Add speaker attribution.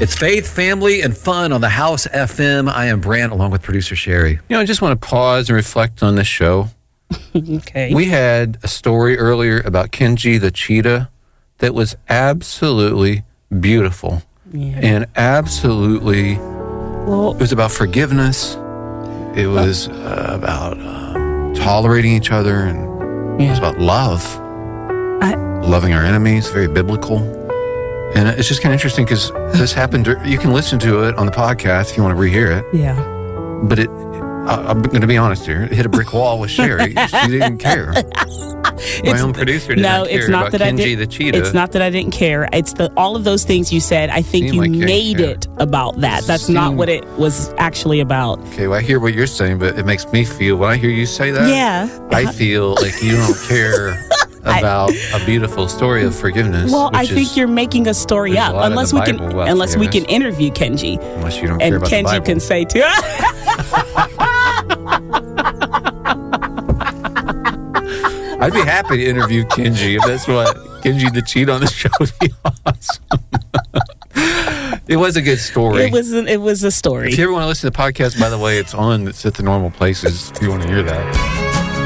Speaker 1: It's faith, family, and fun on the House FM. I am Brant, along with producer Sherry. I just want to pause and reflect on this show.
Speaker 2: Okay.
Speaker 1: We had a story earlier about Kenji the cheetah that was absolutely beautiful.
Speaker 2: Yeah.
Speaker 1: And absolutely, it was about forgiveness. It was about tolerating each other, and it was about love. Loving our enemies, very biblical. And it's just kind of interesting because this happened. You can listen to it on the podcast if you want to rehear it.
Speaker 2: Yeah.
Speaker 1: But I'm going to be honest here. It hit a brick wall with Sherry. She didn't care. My own producer didn't care about Kenji the cheetah.
Speaker 2: It's not that I didn't care. It's all of those things you said. I think you made it about that. That's not what it was actually about.
Speaker 1: Okay, well, I hear what you're saying, but it makes me feel, when I hear you say that, I feel like you don't care about a beautiful story of forgiveness.
Speaker 2: Well, I think you're making a story up. Unless we can interview Kenji.
Speaker 1: Unless you don't care about the Bible.
Speaker 2: And Kenji can say too.
Speaker 1: I'd be happy to interview Kenji if that's what Kenji the cheetah on the show would be awesome. It was a good story.
Speaker 2: It was a story.
Speaker 1: If you ever want to listen to the podcast, by the way, it's at the normal places if you want to hear that.